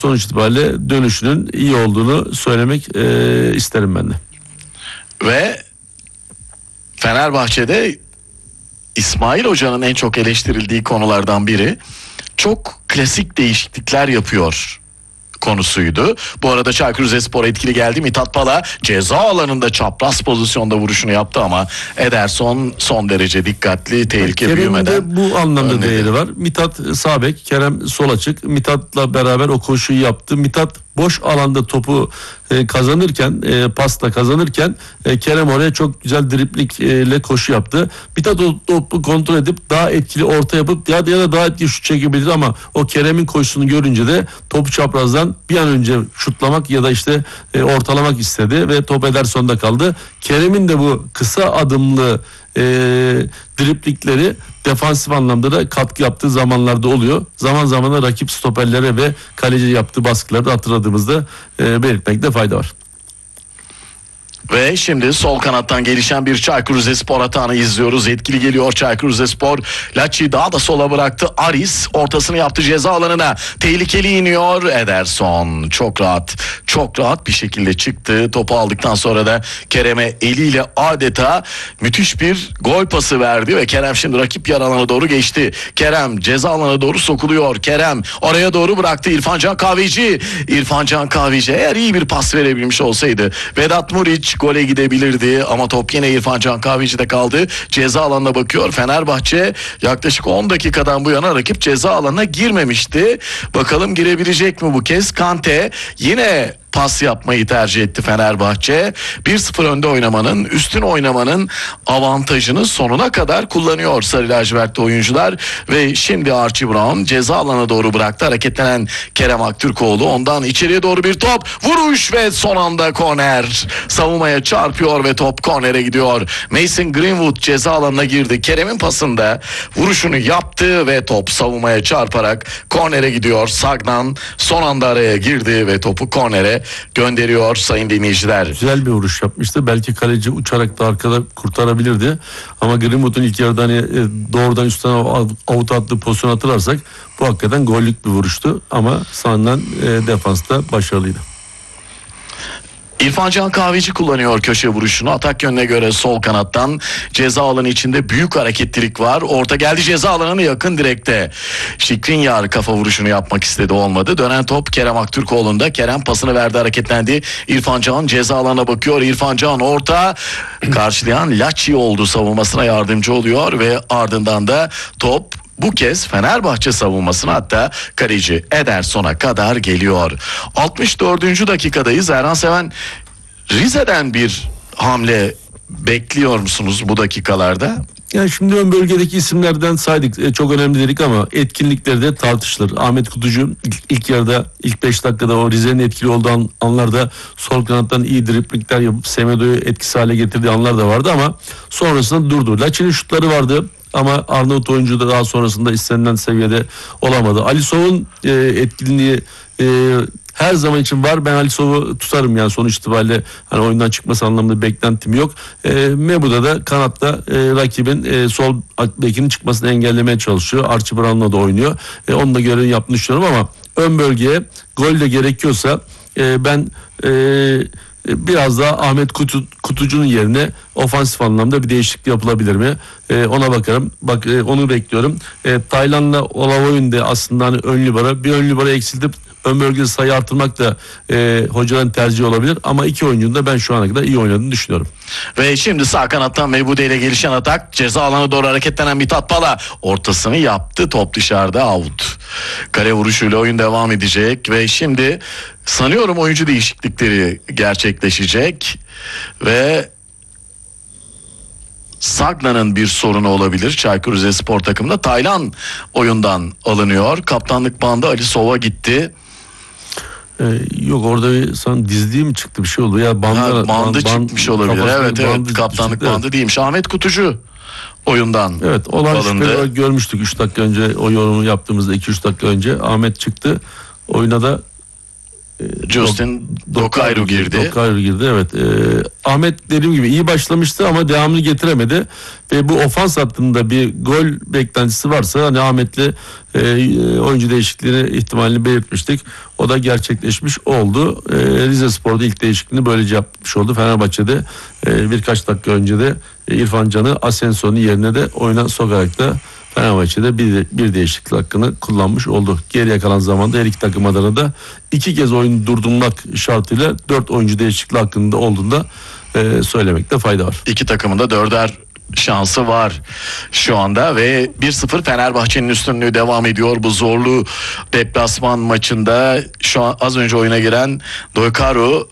sonuç itibariyle dönüşünün iyi olduğunu söylemek isterim ben de. Ve Fenerbahçe'de İsmail Hoca'nın en çok eleştirildiği konulardan biri çok klasik değişiklikler yapıyor konusuydu. Bu arada Çaykur Rizespor etkili geldi. Mithat Pala ceza alanında çapraz pozisyonda vuruşunu yaptı ama Ederson son derece dikkatli, tehlike büyümeden. Kerem'in de bu anlamda değeri var. Mithat sağ bek, Kerem sol açık. Mithat'la beraber o koşuyu yaptı. Mithat boş alanda topu kazanırken, pasla kazanırken Kerem oraya çok güzel driplikle koşu yaptı. Mithat o topu kontrol edip daha etkili orta yapıp ya da daha etkili şut çekebilir ama o Kerem'in koşusunu görünce de topu çaprazdan bir an önce şutlamak ya da işte ortalamak istedi ve top Ederson'da kaldı. Kerem'in de bu kısa adımlı driplikleri defansif anlamda da katkı yaptığı zamanlarda oluyor. Zaman zaman da rakip stoperlere ve kaleci yaptığı baskıları da hatırladığımızda belirtmekte fayda var. Ve şimdi sol kanattan gelişen bir Çaykur Rizespor atağını izliyoruz. Etkili geliyor Çaykur Rizespor. Lacci daha da sola bıraktı. Aris ortasını yaptı ceza alanına. Tehlikeli iniyor Ederson. Çok rahat bir şekilde çıktı. Topu aldıktan sonra da Kerem'e eliyle adeta müthiş bir gol pası verdi ve Kerem şimdi rakip yer alana doğru geçti. Kerem ceza alana doğru sokuluyor. Kerem oraya doğru bıraktı İrfan Can Kahveci. İrfan Can Kahveci eğer iyi bir pas verebilmiş olsaydı Vedat Muriç gole gidebilirdi ama top yine İrfan Can Kahveci'de kaldı. Ceza alanına bakıyor. Fenerbahçe yaklaşık 10 dakikadan bu yana rakip ceza alanına girmemişti. Bakalım girebilecek mi bu kez? Kante yine pas yapmayı tercih etti Fenerbahçe. 1-0 önde oynamanın, üstün oynamanın avantajını sonuna kadar kullanıyor Sarı lacivertli oyuncular ve şimdi Archie Brown ceza alanına doğru bıraktı. Hareketlenen Kerem Aktürkoğlu ondan içeriye doğru bir top, vuruş ve son anda korner. Savunmaya çarpıyor ve top kornere gidiyor. Mason Greenwood ceza alanına girdi. Kerem'in pasında vuruşunu yaptı ve top savunmaya çarparak kornere gidiyor. Sagnan son anda araya girdi ve topu kornere gönderiyor sayın dinleyiciler. Güzel bir vuruş yapmıştı. Belki kaleci uçarak da arkada kurtarabilirdi. Ama Greenwood'un ilk yarıda doğrudan üstten avuta attığı pozisyonu hatırlarsak bu hakikaten gollük bir vuruştu. Ama sonradan defansta başarılıydı. İrfan Can Kahveci kullanıyor köşe vuruşunu. Atak yönüne göre sol kanattan ceza alanı içinde büyük hareketlilik var. Orta geldi ceza alanına yakın direkte. Şikrinyar kafa vuruşunu yapmak istedi, olmadı. Dönen top Kerem Aktürkoğlu'nda. Kerem pasını verdi, hareketlendi. İrfan Can ceza alanına bakıyor. İrfan Can orta karşılayan Lacci oldu, savunmasına yardımcı oluyor ve ardından da top bu kez Fenerbahçe savunmasına, hatta kaleci Ederson'a kadar geliyor. 64. dakikadayız. Erhan Seven, Rize'den bir hamle bekliyor musunuz bu dakikalarda? Yani şimdi ön bölgedeki isimlerden saydık, çok önemli dedik ama etkinlikleri de tartışılır. Ahmet Kutucu ilk yarıda, ilk 5 dakikada o Rize'nin etkili olduğu anlarda sol kanattan iyi driplikler yapıp Semedo'yu etkisiz hale getirdiği anlar da vardı ama sonrasında durdu. Laçin'in şutları vardı ama Arnavut oyuncu da daha sonrasında istenilen seviyede olamadı. Alisov'un etkinliği her zaman için var. Ben Alisov'u tutarım yani, sonuç itibariyle hani oyundan çıkması anlamında beklentim yok. Mebuda da kanatta rakibin sol bekinin çıkmasını engellemeye çalışıyor. Archie Brown'la da oynuyor. Onun da görevini yaptığını düşünüyorum ama ön bölgeye gol de gerekiyorsa ben biraz daha Ahmet Kutucu'nun yerine ofansif anlamda bir değişiklik yapılabilir mi? Ona bakarım. Onu bekliyorum. Taylan'la Olavoy'un de aslında hani bir ön libero eksiltip ön bölgede sayı artırmak da hocaların tercihi olabilir. Ama iki oyuncunun da ben şu ana kadar iyi oynadığını düşünüyorum. Ve şimdi sağ kanattan Mebude ile gelişen atak. Ceza alanına doğru hareketlenen Mithat Pala ortasını yaptı. Top dışarıda, out. Kale vuruşuyla oyun devam edecek ve şimdi sanıyorum oyuncu değişiklikleri gerçekleşecek ve Sagna'nın bir sorunu olabilir Çaykur Rizespor takımında. Taylan oyundan alınıyor. Kaptanlık bandı Ali Sov'a gitti. Yok, orada bir dizliği mi çıktı, bir şey oldu ya, bandı çıkmış olabilir. Evet, kaptanlık bandı değilmiş. Ahmet Kutucu oyundan alındı. Görmüştük 3 dakika önce, o yorumu yaptığımızda 2-3 dakika önce Ahmet çıktı. Oyuna da Justin Dokayru girdi. Dokayru girdi, evet. Ahmet dediğim gibi iyi başlamıştı ama devamını getiremedi. Ve bu ofans hattında bir gol beklentisi varsa hani Ahmet'le oyuncu değişikliğini ihtimalini belirtmiştik. O da gerçekleşmiş oldu. Rizespor'da ilk değişikliğini böylece yapmış oldu. Fenerbahçe'de birkaç dakika önce de İrfan Can'ı Asensio'nun yerine de oyuna sokarak da Fenerbahçe'de bir değişiklik hakkını kullanmış oldu. Geriye kalan zamanda her iki takım adına da 2 kez oyunu durdurmak şartıyla 4 oyuncu değişikliği hakkında olduğunda söylemekte fayda var. İki takımın da 4'er şansı var şu anda ve 1-0 Fenerbahçe'nin üstünlüğü devam ediyor bu zorlu deplasman maçında. Şu an az önce oyuna giren Dokayru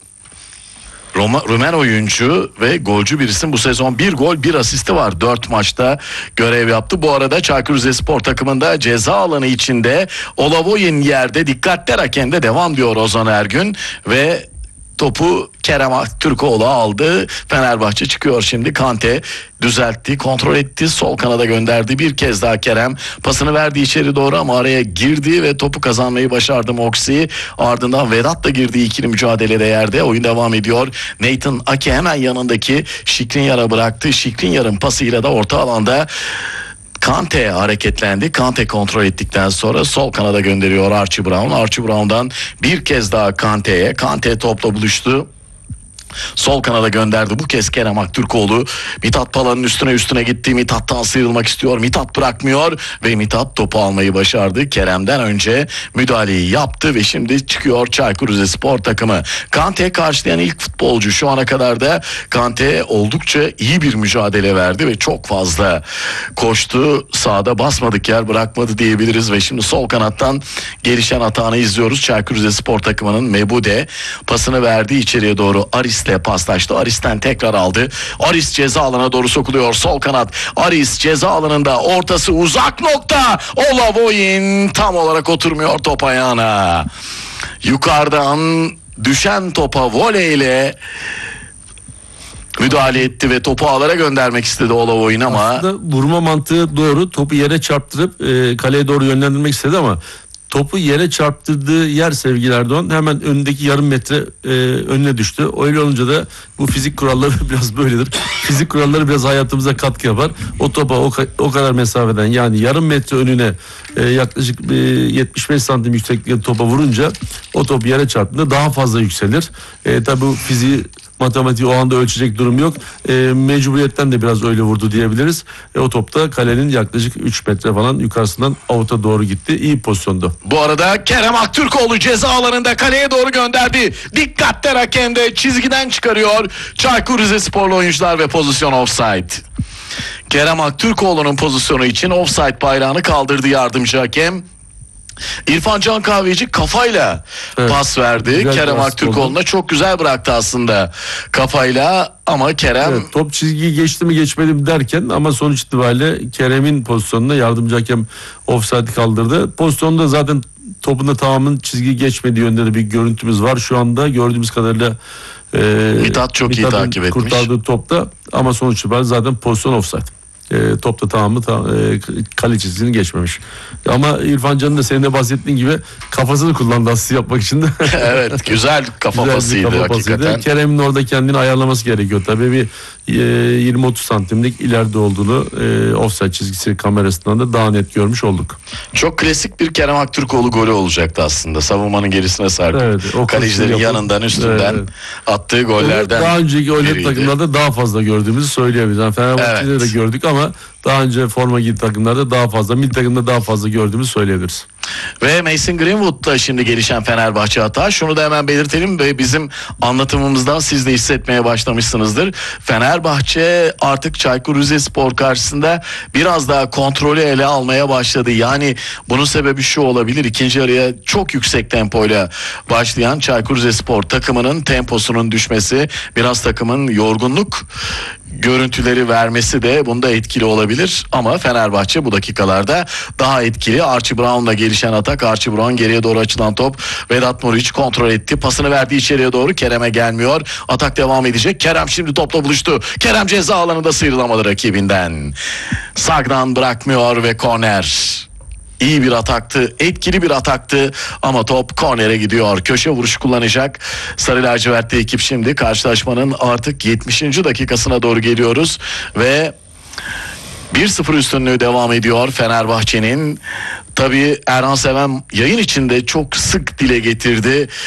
Rumen oyuncu ve golcü bir isim. Bu sezon 1 gol 1 asisti var. 4 maçta görev yaptı. Bu arada Çaykur Rizespor takımında ceza alanı içinde Olavoy'un yerde, dikkatler hakemde devam diyor Ozan Ergün ve topu Kerem Aktürkoğlu aldı. Fenerbahçe çıkıyor şimdi. Kante düzeltti, kontrol etti. Sol kanada gönderdi. Bir kez daha Kerem pasını verdi içeri doğru ama araya girdi ve topu kazanmayı başardı Moxie. Ardından Vedat da girdi ikili mücadelede yerde. Oyun devam ediyor. Nathan Ake hemen yanındaki Skriniar'a bıraktı. Skriniar'ın pasıyla da orta alanda Kante hareketlendi. Kante kontrol ettikten sonra sol kanada gönderiyor Archie Brown. Archie Brown'dan bir kez daha Kante'ye. Kante topla buluştu. Sol kanada gönderdi bu kez Kerem Aktürkoğlu. Mithat Pala'nın üstüne gitti. Mithat'tan sıyrılmak istiyor. Mithat bırakmıyor ve Mithat topu almayı başardı. Kerem'den önce müdahaleyi yaptı ve şimdi çıkıyor Çaykur Rizespor takımı. Kante karşılayan ilk futbolcu. Şu ana kadar da Kante oldukça iyi bir mücadele verdi ve çok fazla koştu. Sahada basmadık yer bırakmadı diyebiliriz ve şimdi sol kanattan gelişen atağını izliyoruz. Çaykur Rizespor takımının Mebude pasını verdi içeriye doğru. Aris'le paslaştı. Aris'ten tekrar aldı. Aris ceza alanına doğru sokuluyor. Sol kanat. Aris ceza alanında. Ortası uzak nokta. Olavoy'un tam olarak oturmuyor top ayağına. Yukarıdan düşen topa voleyle müdahale etti ve topu ağlara göndermek istedi Olavoy'un ama aslında vurma mantığı doğru. Topu yere çarptırıp kaleye doğru yönlendirmek istedi ama topu yere çarptırdığı yer sevgili Erdoğan hemen önündeki yarım metre önüne düştü. Öyle olunca da bu fizik kuralları biraz böyledir. Fizik kuralları biraz hayatımıza katkı yapar. O topa o kadar mesafeden yani yarım metre önüne yaklaşık 75 santim yüksekliğinde topa vurunca o top yere çarptığında daha fazla yükselir. Tabi bu fiziği matematiği o anda ölçecek durum yok. Mecburiyetten de biraz öyle vurdu diyebiliriz. O topta kalenin yaklaşık 3 metre falan yukarısından avuta doğru gitti. İyi pozisyondu. Bu arada Kerem Aktürkoğlu ceza alanında kaleye doğru gönderdi. Dikkatler hakemde çizgiden çıkarıyor. Çaykur Rizesporlu oyuncular ve pozisyon offside. Kerem Aktürkoğlu'nun pozisyonu için offside bayrağını kaldırdı yardımcı hakem. İrfan Can Kahveci kafayla pas verdi. Güzel Kerem Aktürkoğlu'na çok güzel bıraktı aslında kafayla ama Kerem... Evet, top çizgiyi geçti mi geçmedi mi derken ama sonuç itibariyle Kerem'in pozisyonuna yardımcı hakem offside kaldırdı. Pozisyonda zaten topun da tamamının çizgiyi geçmediği yönde de bir görüntümüz var. Şu anda gördüğümüz kadarıyla Mithat çok iyi takip etmiş. Kurtardığı topta ama sonuç itibariyle zaten pozisyon offside. Topta tamamı kale çizgisini geçmemiş. Ama İrfan Can'ın da senin de bahsettiğin gibi kafasını kullandı asist yapmak için de. Evet, güzel kafa pasıydı hakikaten. Kerem'in orada kendini ayarlaması gerekiyor. Tabii bir 20-30 santimlik ileride olduğunu offside çizgisi kamerasından da daha net görmüş olduk. Çok klasik bir Kerem Aktürkoğlu golü olacaktı aslında. Savunmanın gerisine sarkıp evet, kalecilerin yanından üstünden attığı gollerden. Daha önceki öyle takımlarda daha fazla gördüğümüzü söyleyebiliriz. Yani Fenerbahçe'de de gördük ama daha önce forma giydiği takımlarda daha fazla, milli takımda daha fazla gördüğümüzü söyleyebiliriz. Ve Mason Greenwood'da şimdi gelişen Fenerbahçe hata. Şunu da hemen belirtelim ve bizim anlatımımızdan siz de hissetmeye başlamışsınızdır. Fenerbahçe artık Çaykur Rizespor karşısında biraz daha kontrolü ele almaya başladı. Yani bunun sebebi şu olabilir. İkinci yarıya çok yüksek tempoyla başlayan Çaykur Rizespor takımının temposunun düşmesi, biraz takımın yorgunluk görüntüleri vermesi de bunda etkili olabilir. Ama Fenerbahçe bu dakikalarda daha etkili. Archie Brown'la gelişen atak. Archie Brown geriye doğru açılan top. Vedat Muriç kontrol etti. Pasını verdi içeriye doğru. Kerem'e gelmiyor. Atak devam edecek. Kerem şimdi topla buluştu. Kerem ceza alanında sıyrılamadı rakibinden. Sagdan bırakmıyor ve korner. İyi bir ataktı, etkili bir ataktı ama top kornere gidiyor. Köşe vuruşu kullanacak Sarı lacivertli ekip şimdi. Karşılaşmanın artık 70. dakikasına doğru geliyoruz ve 1-0 üstünlüğü devam ediyor Fenerbahçe'nin. Tabii Erhan Seven yayın içinde çok sık dile getirdi.